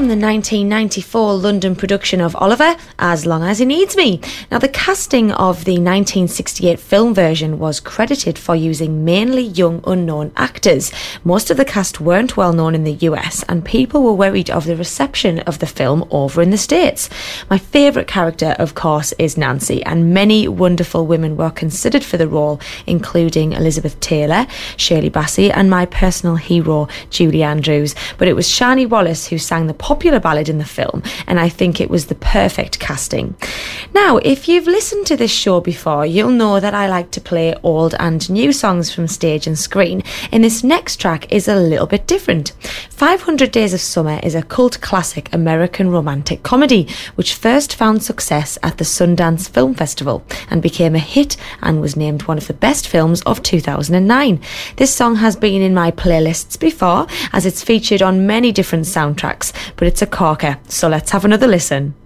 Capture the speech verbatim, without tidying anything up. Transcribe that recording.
from the nineteen ninety-four London production of Oliver, As Long As He Needs Me. Now, the casting of the nineteen sixty-eight film version was credited for using mainly young unknown actors. Most of the cast weren't well known in the U S, and people were worried of the reception of the film over in the States. My favourite character, of course, is Nancy, and many wonderful women were considered for the role, including Elizabeth Taylor, Shirley Bassey, and my personal hero, Julie Andrews. But it was Shani Wallace who sang the popular ballad in the film, and I think it was the perfect casting. Now, if you've listened to this show before, you'll know that I like to play old and new songs from stage and screen, and this next track is a little bit different. five hundred Days of Summer is a cult classic American romantic comedy, which first found success at the Sundance Film Festival and became a hit and was named one of the best films of two thousand nine. This song has been in my playlists before, as it's featured on many different soundtracks, but it's a corker, so let's have another listen.